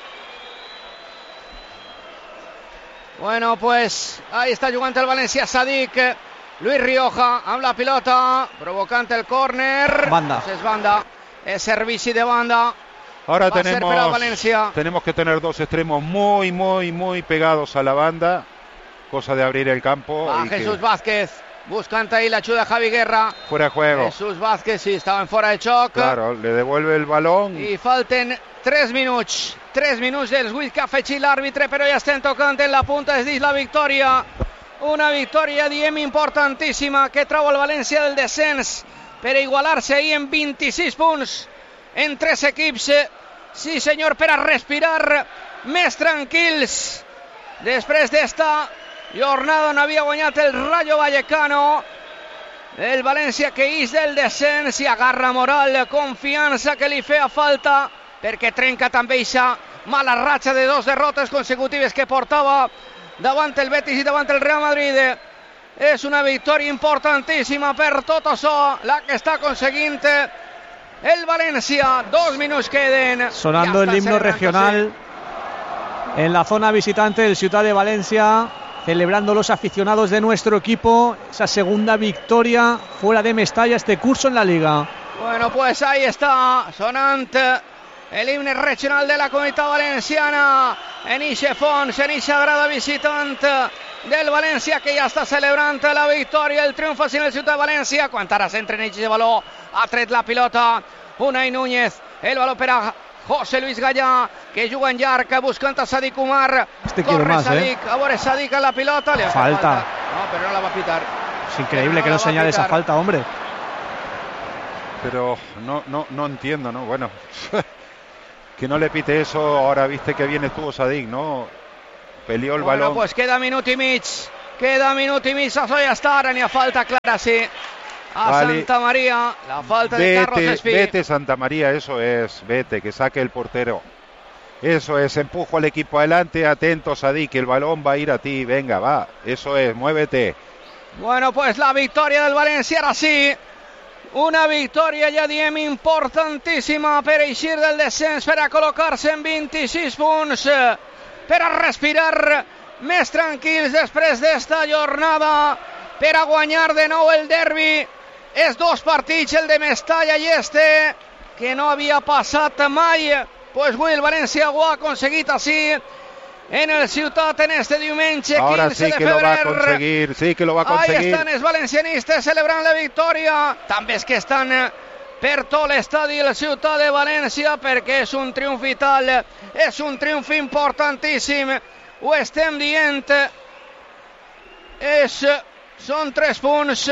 S1: Bueno, pues ahí está jugando el Valencia Sadik. Luis Rioja amb la pilota, provocant el córner.
S2: Banda.
S1: Es banda, es servici de banda.
S3: Ahora
S1: Va
S3: tenemos, tenemos que tener dos extremos muy, muy, muy pegados a la banda. Cosa de abrir el campo.
S1: Va
S3: y
S1: Jesús
S3: que...
S1: Vázquez, buscant ahí la ayuda de Javi Guerra.
S3: Fuera de juego.
S1: Jesús Vázquez, sí, estaba en fuera de choc.
S3: Claro, le devuelve el balón.
S1: I falten tres minuts. tres minuts dels vuit que ha afegit l'àrbitre, però ja estem tocant en la punta, es diu la victòria. Una victòria, diem, importantíssima, que trau el València del descens per igualar-se ahí en vint-i-sis punts en tres equips. Sí, senyor, per a respirar més tranquils després d'esta jornada on havia guanyat el Rayo Vallecano. El València que ix del descens i agarra moral, confiança que li feia falta perquè trenca també aquesta mala ratxa de dos derrotes consecutives que portava davant el Betis i davant el Real Madrid. És una victòria importantíssima per tot això, la que està aconseguint el Valencia. Dos minutos queden.
S2: Sonando el himno regional en la zona visitante del Ciutat de Valencia, celebrando los aficionados de nuestro equipo esa segunda victoria fuera de Mestalla este curso en la Liga.
S1: Bueno, pues ahí está sonante el himno regional de la Comunitat Valenciana en ixe fons, en ixa grada visitant del València, que ja està celebrant la victòria, el triomf en el Ciutat de València. Quan ara s'entra en ixe baló, ha tret la pilota Unai Núñez, el baló per a José Luis Gallà, que juga en llarg, buscant a Sadik Umar.
S2: Este quiere más,
S1: Sadik,
S2: ¿eh?
S1: a veure Sadik a la pilota, li
S2: falta. falta.
S1: No, pero no la va a pitar.
S2: Es increíble no que no señale esa falta, hombre.
S3: Pero no, no, no entiendo, ¿no? Bueno, que no le pite eso, ahora viste que bien estuvo Sadik, ¿no? Peleó el
S1: bueno,
S3: balón.
S1: Pues queda minut i mig, queda minut i mig, això ja està, ara n'hi ha falta clara, sí. A vale. Santa María, la falta
S3: vete,
S1: de Carlos Espí.
S3: Vete Santa María, eso es, vete, que saque el portero. Eso es, empujo al equipo adelante, atento Sadik, que el balón va a ir a ti, venga, va, eso es, muévete.
S1: Bueno, pues la victòria del València, ara sí. Una victòria, ja diem, importantíssima per eixir del descens, per a col·locar-se en vint-i-sis punts, per a respirar més tranquils després d'esta jornada, per a guanyar de nou el derbi. És dos partits, el de Mestalla i este, que no havia passat mai. Pues avui el València ho ha aconseguit així, en el Ciutat, en este diumenge
S3: Ahora
S1: quince
S3: sí
S1: de
S3: que
S1: febrer.
S3: Lo va a conseguir, sí que lo va a conseguir.
S1: Ahí estan els valencianistes celebrant la victòria. També és que estan per tot l'estadi del Ciutat de València, perquè és un triomf vital, és un triomf importantíssim. Ho estem dient. És, són tres punts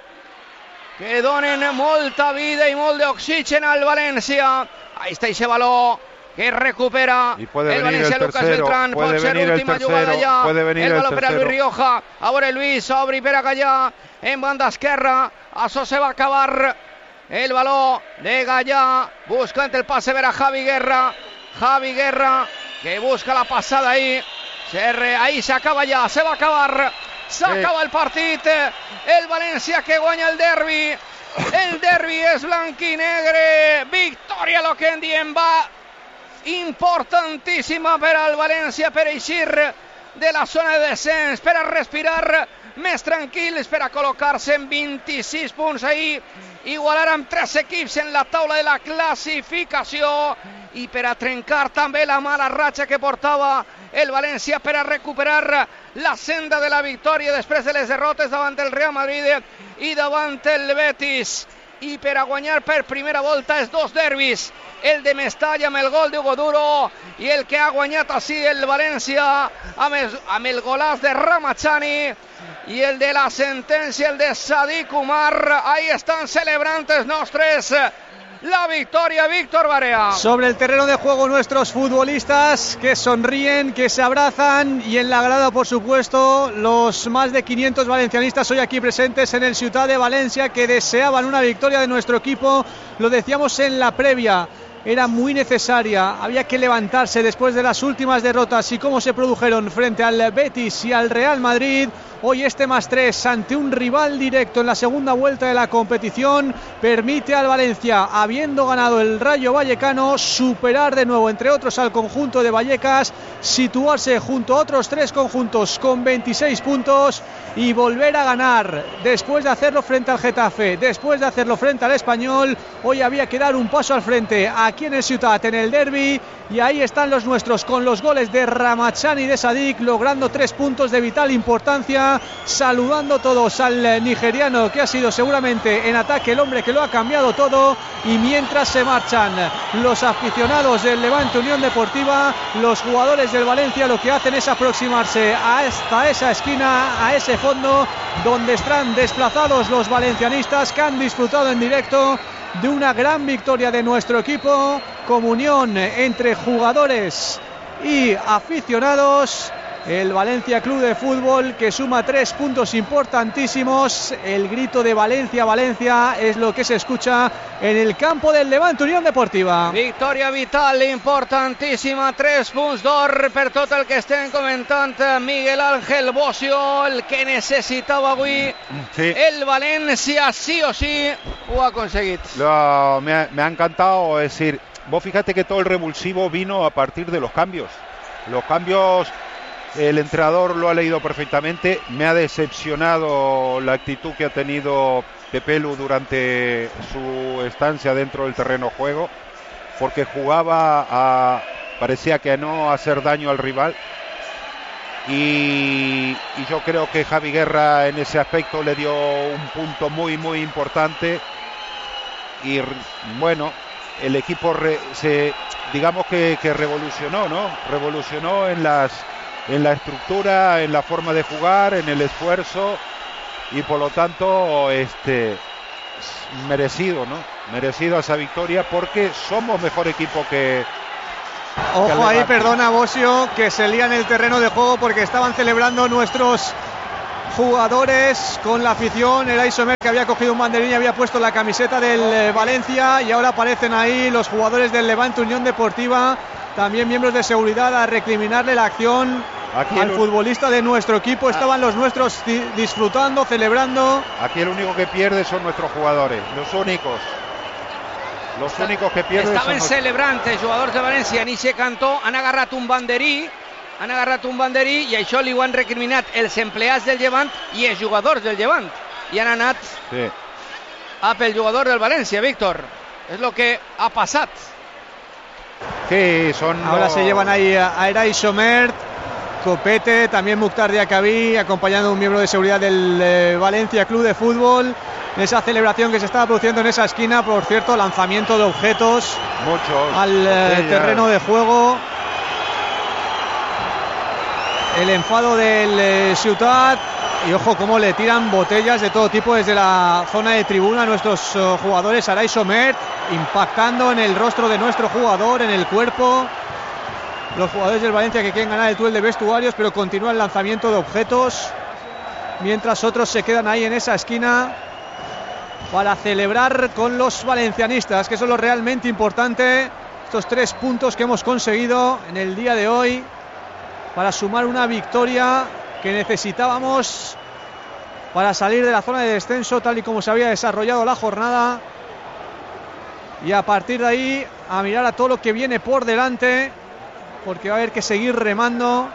S1: que donen molta vida i molt d'oxigen al València. Ahí està ese baló que recupera
S3: y puede
S1: el
S3: Valencia,
S1: Lucas Beltrán,
S3: puede
S1: pot ser
S3: venir
S1: l'última
S3: el tercero,
S1: jugada ja,
S3: puede venir
S1: el
S3: el
S1: baló per a Luis Rioja, a veure Luis, obri per a Gallà, en banda esquerra, això se va acabar, el baló de Gallà, buscant el passe per a Javi Guerra, Javi Guerra, que busca la passada ahí, ahí se acaba ja, se va acabar, s'acaba el partit, el València que guanya el derbi, el derbi és blanc i negre, victòria, lo que en diem va, importantíssima per al València, per eixir de la zona de descens, per a respirar més tranquils, per a col·locar-se en vint-i-sis punts ahir, igualar amb tres equips en la taula de la classificació i per a trencar també la mala ratxa que portava el València, per a recuperar la senda de la victòria després de les derrotes davant el Real Madrid i davant el Betis, i per a guanyar per primera volta els dos derbis, el de Mestalla amb el gol d'Hugo Duro i el que ha guanyat així el València amb el, amb el golaç de Ramachani i el de la sentència, el de Sadik Umar. Ahí estan celebrant els nostres la victoria, Víctor Barea.
S2: Sobre el terreno de juego nuestros futbolistas que sonríen, que se abrazan, y en la grada, por supuesto, los más de quinientos valencianistas hoy aquí presentes en el Ciutat de Valencia, que deseaban una victoria de nuestro equipo. Lo decíamos en la previa, era muy necesaria, había que levantarse después de las últimas derrotas y cómo se produjeron frente al Betis y al Real Madrid. Hoy este más tres ante un rival directo en la segunda vuelta de la competición permite al Valencia, habiendo ganado el Rayo Vallecano, superar de nuevo, entre otros, al conjunto de Vallecas, situarse junto a otros tres conjuntos con veintiséis puntos y volver a ganar después de hacerlo frente al Getafe, después de hacerlo frente al Español. Hoy había que dar un paso al frente aquí en el Ciutat, en el derbi, y ahí están los nuestros con los goles de Ramachani y de Sadik, logrando tres puntos de vital importancia, saludando todos al nigeriano, que ha sido seguramente en ataque el hombre que lo ha cambiado todo. Y mientras se marchan los aficionados del Levante Unión Deportiva, los jugadores del Valencia lo que hacen es aproximarse hasta esa esquina, a ese fondo donde están desplazados los valencianistas, que han disfrutado en directo de una gran victoria de nuestro equipo, comunión entre jugadores y aficionados. El Valencia Club de Fútbol, que suma tres puntos importantísimos. El grito de Valencia, Valencia es lo que se escucha en el campo del Levante Unión Deportiva.
S1: Victòria vital importantíssima, tres punts d'or per tot el que estem comentant. Miguel Ángel Bocio, el que necessitava avui sí. El Valencia, sí o sí ho ha aconseguit.
S3: Lo, me, ha, me ha encantado, es decir, vos fíjate que todo el revulsivo vino a partir de los cambios. Los cambios, el entrenador lo ha leído perfectamente. Me ha decepcionado la actitud que ha tenido Pepelu durante su estancia dentro del terreno de juego, porque jugaba a, parecía que a no hacer daño al rival, y, y yo creo que Javi Guerra en ese aspecto le dio un punto muy muy importante. Y bueno, el equipo re, se, digamos que, que revolucionó, ¿no? Revolucionó en las en la estructura, en la forma de jugar, en el esfuerzo, y por lo tanto este merecido, ¿no? Merecido esa victoria, porque somos mejor equipo que...
S2: Ojo
S3: que
S2: ahí, perdona Bosio, que se lía en el terreno de juego porque estaban celebrando nuestros jugadores con la afición. El Isomer, que había cogido un banderín y había puesto la camiseta del eh, Valencia, y ahora aparecen ahí los jugadores del Levante Unión Deportiva, también miembros de seguridad, a recriminarle la acción Aquí al el... futbolista de nuestro equipo. Estaban los nuestros disfrutando, celebrando.
S3: Aquí el único que pierde son nuestros jugadores, los únicos. Los Està, únicos que pierden
S1: estaven
S3: són...
S1: celebrant els jugadors de València, ni se cantó, han agarrat un banderí, han agarrat un banderí i això li ho han recriminat els empleats del Llevant i els jugadors del Llevant, i han anat sí. a pel jugador del València, Víctor. És lo que ha passat.
S3: Sí, son
S2: Ahora
S3: los...
S2: se llevan ahí a Eray Somert, Copete, también Mukhtar Diakabí, acompañando a un miembro de seguridad del eh, Valencia Club de Fútbol. Esa celebración que se estaba produciendo en esa esquina, por cierto, lanzamiento de objetos
S3: Muchos.
S2: al eh, terreno de juego. El enfado del eh, Ciutat, y ojo cómo le tiran botellas de todo tipo desde la zona de tribuna a nuestros uh, jugadores. Aray Somert impactando en el rostro de nuestro jugador, en el cuerpo. Los jugadores del Valencia que quieren ganar el duelo de vestuarios, pero continúa el lanzamiento de objetos, mientras otros se quedan ahí en esa esquina para celebrar con los valencianistas, que eso es lo realmente importante. Estos tres puntos que hemos conseguido en el día de hoy para sumar una victoria que necesitábamos para salir de la zona de descenso, tal y como se había desarrollado la jornada, y a partir de ahí a mirar a todo lo que viene por delante, porque va a haber que seguir remando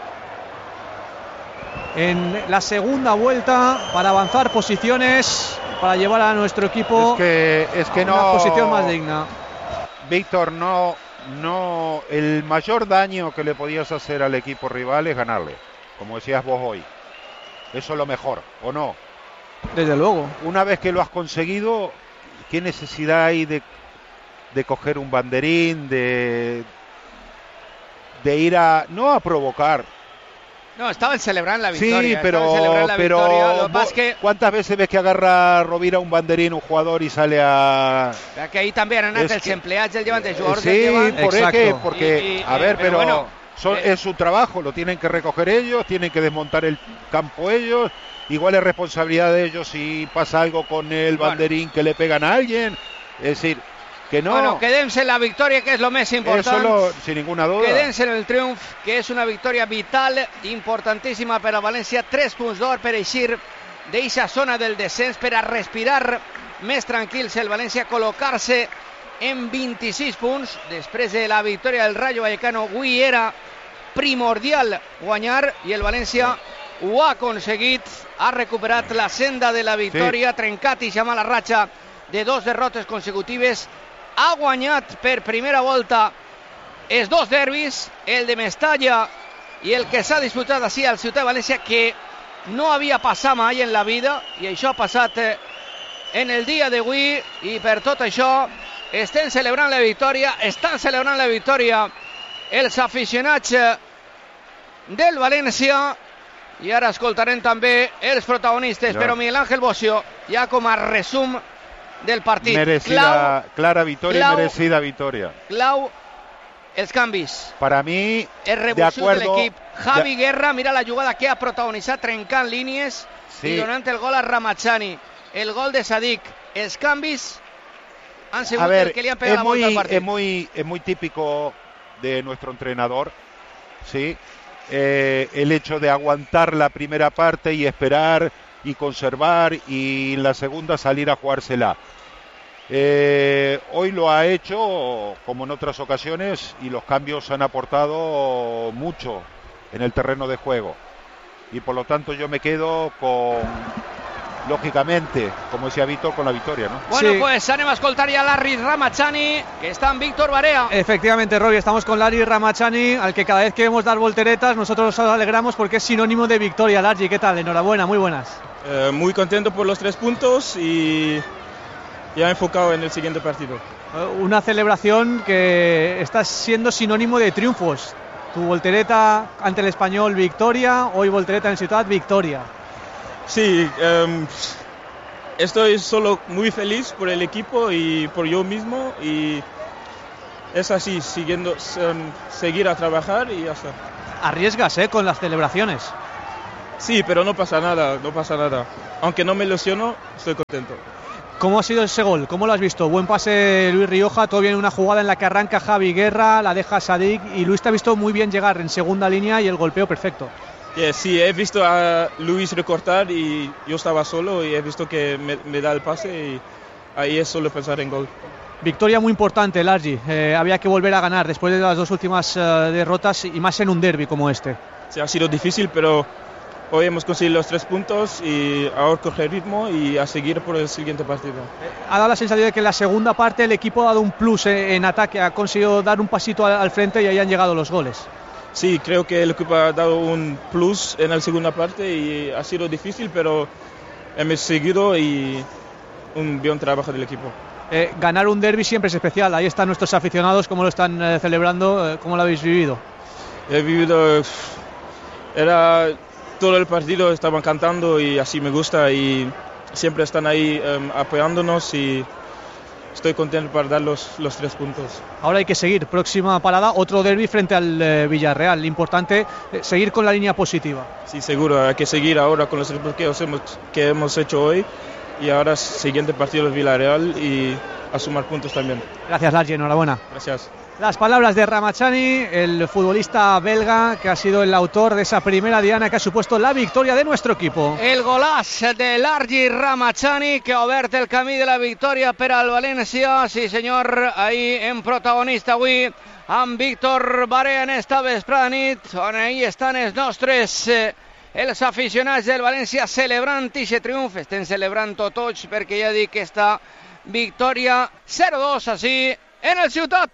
S2: en la segunda vuelta para avanzar posiciones, para llevar a nuestro equipo
S3: es que, es que
S2: a
S3: no,
S2: una posición más digna.
S3: Víctor, no, no, el mayor daño que le podías hacer al equipo rival es ganarle, como decías vos hoy. Eso es lo mejor, ¿o no?
S2: Desde luego.
S3: Una vez que lo has conseguido, ¿qué necesidad hay de, de coger un banderín, de, de ir a, no a provocar?
S1: No, estaban celebrando la victoria.
S3: Sí, pero,
S1: la
S3: pero
S1: victoria. Lo
S3: vos,
S1: que...
S3: ¿cuántas veces ves que agarra Rovira un banderín un jugador y sale a...?
S1: Que ahí també han anat els
S3: que...
S1: empleats del Llevant, els jugadors
S3: sí,
S1: del Llevant.
S3: por Exacto. porque, y, y, a ver, pero, pero bueno, son,
S1: eh...
S3: es su trabajo, lo tienen que recoger ellos, tienen que desmontar el campo ellos, igual es responsabilidad de ellos si pasa algo con el banderín bueno. que le pegan a alguien, es decir... Que no.
S1: Bueno, quedem-se en la victòria, que és lo més important.
S3: Eso, sin ninguna duda.
S1: Quedem-se en el triomf, que és una victòria vital, importantíssima per a València. Tres punts d'or per eixir d'eixa zona del descens, per a respirar més tranquils el València, col·locar-se en vint-i-sis punts. Després de la victòria del Rayo Vallecano, avui era primordial guanyar, i el València ho ha aconseguit. Ha recuperat la senda de la victòria, sí. trencat eixa mala ratxa de dos derrotes consecutives. Ha guanyat per primera volta els dos derbis, el de Mestalla i el que s'ha disputat així al Ciutat de València, que no havia passat mai en la vida, i això ha passat en el dia d'avui, i per tot això estem celebrant la victòria, estan celebrant la victòria els aficionats del València, i ara escoltarem també els protagonistes, no. però Miguel Ángel Bosio, ja com a resum del partit.
S3: Merecida, clau, clara victoria clau, y merecida victoria.
S1: Clau, els canvis.
S3: Para mí,
S1: el revulsiu de l'equip. Javi de... Guerra, mira la jugada que ha protagonitzat trencant línies sí. i donant el gol a Ramachani. El gol de Sadik. Els canvis han sigut
S3: ver,
S1: el que li han pegat la
S3: muy,
S1: volta al partit.
S3: Es muy, es muy típico de nuestro entrenador, ¿sí? Eh, el hecho de aguantar la primera parte y esperar y conservar, y en la segunda salir a jugársela. Eh, hoy lo ha hecho como en otras ocasiones, y los cambios han aportado mucho en el terreno de juego, y por lo tanto yo me quedo con, lógicamente, como decía Víctor, con la victoria, ¿no?
S1: Bueno,
S2: sí.
S1: pues anem a escoltar ya a Larry Ramachani, que está en Víctor Barea.
S2: Efectivamente, Robbie, estamos con Larry Ramachani, al que cada vez que vemos dar volteretas nosotros nos alegramos porque es sinónimo de victoria. Larry, ¿qué tal? Enhorabuena, muy buenas.
S4: Eh, muy contento por los tres puntos y ya enfocado en el siguiente partido.
S2: Una celebración que está siendo sinónimo de triunfos. Tu voltereta ante el Español, victoria. Hoy voltereta en Ciutat, victoria.
S4: Sí, um, estoy solo muy feliz por el equipo y por yo mismo. Y es así, siguiendo, um, seguir a trabajar y ya está.
S2: Arriesgas, ¿eh? Con las celebraciones.
S4: Sí, pero no pasa nada, no pasa nada. Aunque no me lesiono, estoy contento.
S2: ¿Cómo ha sido ese gol? ¿Cómo lo has visto? Buen pase de Luis Rioja, todo bien en una jugada en la que arranca Javi Guerra, la deja Sadik y Luis te ha visto muy bien llegar en segunda línea y el golpeo perfecto.
S4: Yeah, sí, he visto a Luis recortar y yo estaba solo y he visto que me, me da el pase y ahí es solo pensar en gol.
S2: Victoria muy importante, Largi. Eh, había que volver a ganar después de las dos últimas uh, derrotas y más en un derbi como este.
S4: Sí, ha sido difícil, pero hoy hemos conseguido los tres puntos y ahora coger ritmo y a seguir por el siguiente partido.
S2: Ha dado la sensación de que en la segunda parte el equipo ha dado un plus en, en ataque, ha conseguido dar un pasito al, al frente y ahí han llegado los goles.
S4: Sí, creo que el equipo ha dado un plus en la segunda parte y ha sido difícil, pero hemos seguido y un buen trabajo del equipo.
S2: Eh, ganar un derbi siempre es especial, ahí están nuestros aficionados, cómo lo están eh, celebrando, eh, cómo lo habéis vivido.
S4: He vivido, era todo el partido, estaban cantando y así me gusta y siempre están ahí um, apoyándonos y estoy contento para dar los, los tres puntos.
S2: Ahora hay que seguir, próxima parada, otro derbi frente al eh, Villarreal, importante eh, seguir con la línea positiva.
S4: Sí, seguro, hay que seguir ahora con los tres puntos que hemos, que hemos hecho hoy y ahora siguiente partido el Villarreal y a sumar puntos también.
S2: Gracias, Largi, enhorabuena.
S4: Gracias.
S2: Las palabras de Ramachani, el futbolista belga que ha sido el autor de esa primera diana que ha supuesto la victoria de nuestro equipo.
S1: El golaç de Largi Ramachani que ha obert el camí de la victòria per al València. Sí senyor, ahir en protagonista avui amb Víctor Barea en esta vesprada nit, on ahí estan els nostres eh, els aficionats del València celebrant aquest triomf. Estem celebrant tots perquè ja dic que esta victòria cero dos així en el Ciutat.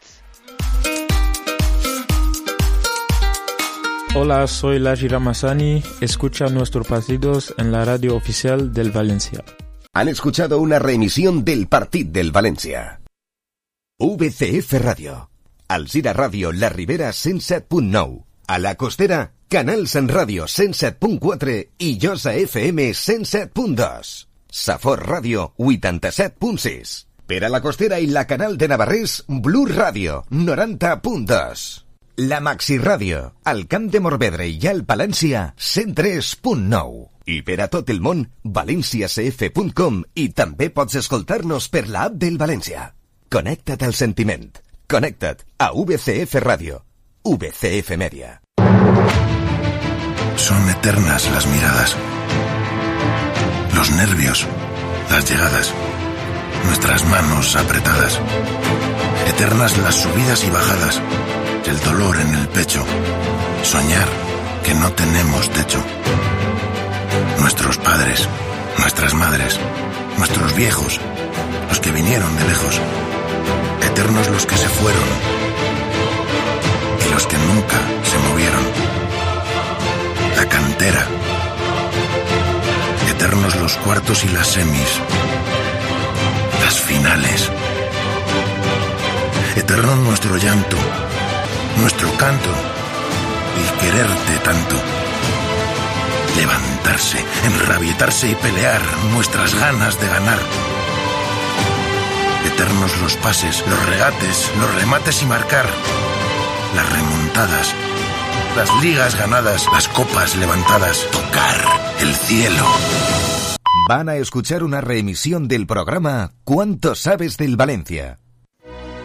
S5: Hola, soy Largi Ramazani. Escucha nuestros partidos en la radio oficial del Valencia.
S6: Han escuchado una reemisión del Partit del Valencia. V C F Radio. Alzira Radio La Ribera cent set punt nou. A la Costera, Canal Sant Ràdio cent set punt quatre i Josa F M cent set punt dos. Safor Ràdio vuitanta-set punt sis. Per a la Costera i la Canal de Navarrés, Blu Ràdio noranta punt dos. La Maxi Ràdio, al Camp de Morvedre i al Palència, cent tres punt nou. I per a tot el món, valencia c f punt com i també pots escoltar-nos per l'app del València. Connecta't al sentiment. Connecta't a V C F Radio. V C F Media.
S7: Son eternas las miradas, los nervios, las llegadas, nuestras manos apretadas. Eternas las subidas y bajadas, el dolor en el pecho, soñar que no tenemos techo. Nuestros padres, nuestras madres, nuestros viejos, los que vinieron de lejos. Eternos los que se fueron y los que nunca se movieron. La cantera. Eternos los cuartos y las semis. Las finales. Eterno nuestro llanto, nuestro canto y quererte tanto. Levantarse, enrabietarse y pelear nuestras ganas de ganar. Eternos los pases, los regates, los remates y marcar. Las remontadas, las ligas ganadas, las copas levantadas. Tocar el cielo.
S6: Van a escuchar una reemisión del programa ¿Cuánto sabes del Valencia?